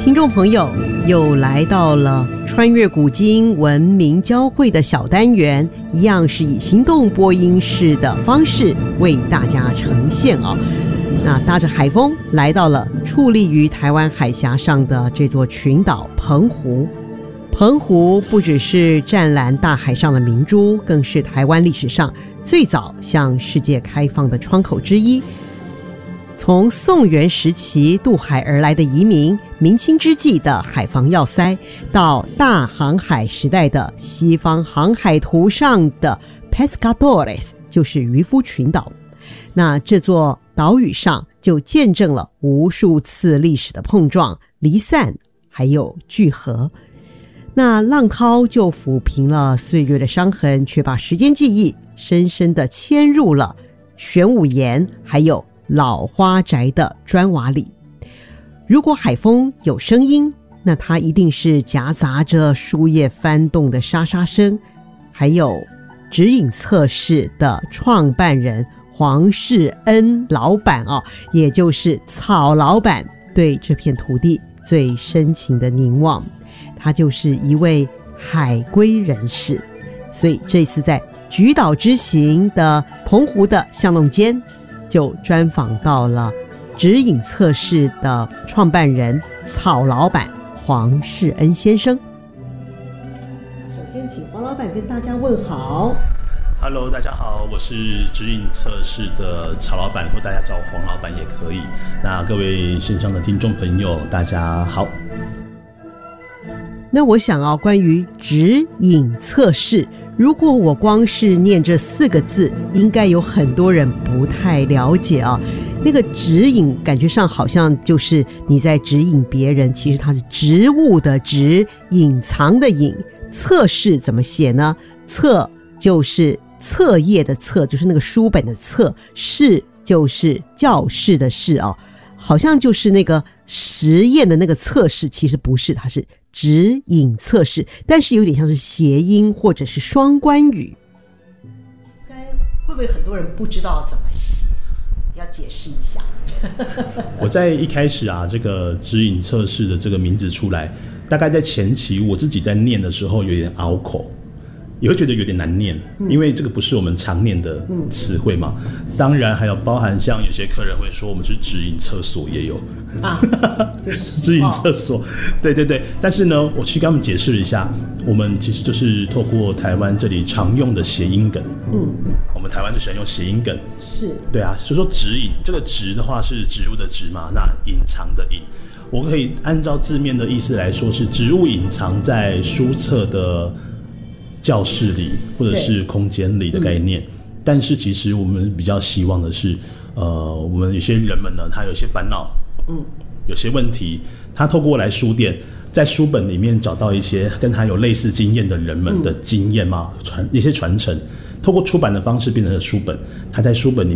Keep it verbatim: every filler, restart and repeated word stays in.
听众朋友，又来到了穿越古今文明交汇的小单元，一样是以行动播音室的方式为大家呈现哦。那搭着海风来到了矗立于台湾海峡上的这座群岛澎湖。澎湖不只是湛蓝大海上的明珠，更是台湾历史上最早向世界开放的窗口之一。从宋元时期渡海而来的移民，明清之际的海防要塞，到大航海时代的西方航海图上的 Pescadores， 就是渔夫群岛。那这座岛屿上就见证了无数次历史的碰撞、离散，还有聚合。那浪涛就抚平了岁月的伤痕，却把时间记忆深深地嵌入了玄武岩还有老花宅的砖瓦里。如果海风有声音，那它一定是夹杂着树叶翻动的沙沙声，还有指引测试的创办人黄世恩老板哦，也就是草老板对这片土地最深情的凝望。他就是一位海归人士，所以这次在菊岛之行的澎湖的巷弄间，就专访到了指引测试的创办人草老板黄世恩先生。首先请黄老板跟大家问好。 Hello， 大家好，我是指引测试的曹老板，或大家叫我黄老板也可以。那各位线上的听众朋友，大家好。 那我想啊，关于指引测试，如果我光是念这四个字，应该有很多人不太了解啊。那个指引感觉上好像就是你在指引别人，其实它是植物的植，隐藏的隐。测试怎么写呢？测就是册页的册，就是那个书本的册，室就是教室的室哦，好像就是那个实验的那个测试，其实不是，它是指引测试，但是有点像是谐音或者是双关语。该会不会很多人不知道怎么写？要解释一下。 我在一开始啊，这个指引测试的这个名字出来，大概在前期我自己在念的时候有点拗口。也会觉得有点难念，因为这个不是我们常念的词汇嘛。当然还有包含像有些客人会说我们是指引厕所也有啊，指引厕所，对对对。但是呢，我去跟他们解释了一下，我们其实就是透过台湾这里常用的谐音梗，嗯，我们台湾就喜欢用谐音梗，是，对啊，所以说指引这个指的话是植物的植嘛，那隐藏的隐，我可以按照字面的意思来说是植物隐藏在书册的教室里或者是空间里的概念、嗯、但是其实我们比较希望的是呃，我们有些人们呢，他有些烦恼，嗯，有些问题，他透过来书店，在书本里面找到一些跟他有类似经验的人们的经验嘛，传一些传承，透过出版的方式变成了书本，他在书本里面